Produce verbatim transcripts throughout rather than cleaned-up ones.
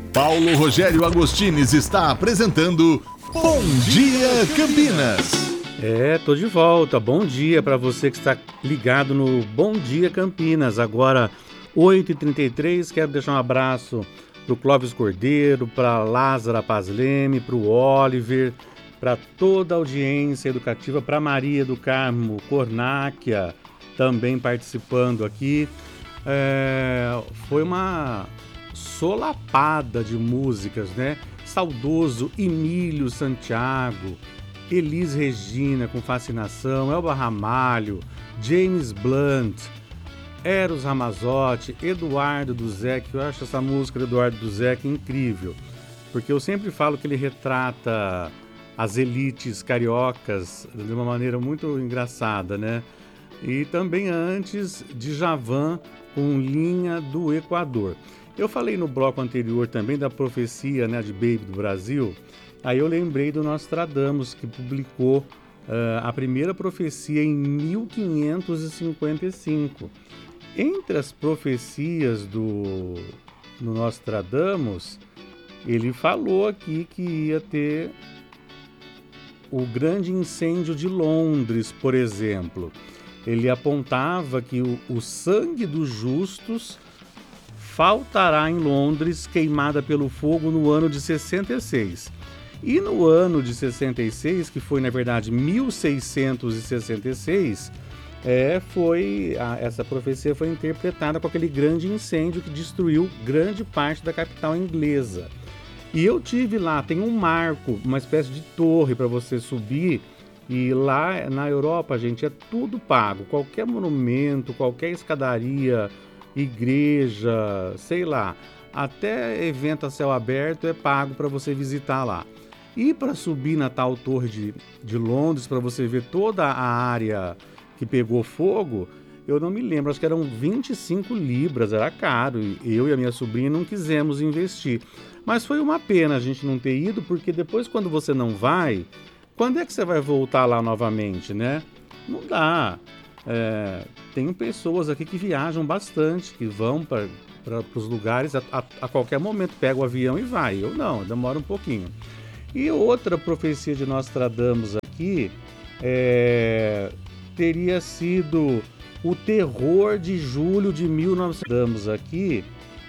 Paulo Rogério Agostines está apresentando Bom Dia Campinas. É, tô de volta. Bom dia para você que está ligado no Bom Dia Campinas. Agora, oito e trinta e três, quero deixar um abraço pro Clóvis Cordeiro, para Lázara Paz Leme, pro Oliver, para toda a audiência educativa, para Maria do Carmo Cornáquia, também participando aqui. É, foi uma solapada de músicas, né? Saudoso Emílio Santiago, Elis Regina com Fascinação, Elba Ramalho, James Blunt, Eros Ramazzotti, Eduardo Duzec. Eu acho essa música do Eduardo Duzec incrível, porque eu sempre falo que ele retrata as elites cariocas de uma maneira muito engraçada, né? E também antes de Djavan com Linha do Equador. Eu falei no bloco anterior também da profecia, né, de Baby do Brasil. Aí eu lembrei do Nostradamus, que publicou uh, a primeira profecia em mil quinhentos e cinquenta e cinco. Entre as profecias do, do Nostradamus, ele falou aqui que ia ter o grande incêndio de Londres, por exemplo. Ele apontava que o, o sangue dos justos faltará em Londres, queimada pelo fogo no ano de sessenta e seis. E no ano de sessenta e seis, que foi na verdade mil seiscentos e sessenta e seis, é, foi, a, essa profecia foi interpretada com aquele grande incêndio que destruiu grande parte da capital inglesa. E eu tive lá, tem um marco, uma espécie de torre para você subir, e lá na Europa, gente, é tudo pago. Qualquer monumento, qualquer escadaria, igreja, sei lá, até evento a céu aberto é pago para você visitar lá. E para subir na tal torre de, de Londres, para você ver toda a área que pegou fogo, eu não me lembro, acho que eram vinte e cinco libras, era caro, e eu e a minha sobrinha não quisemos investir. Mas foi uma pena a gente não ter ido, porque depois quando você não vai, quando é que você vai voltar lá novamente, né? Não dá. É, tem pessoas aqui que viajam bastante, que vão para os lugares a, a, a qualquer momento, pega o avião e vai. Eu não, demora um pouquinho. E outra profecia de Nostradamus aqui é, teria sido o terror de julho de mil e novecentos. Aqui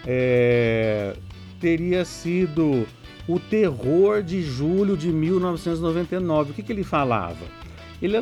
é, teria sido o terror de julho de mil novecentos e noventa e nove. O que, que ele falava?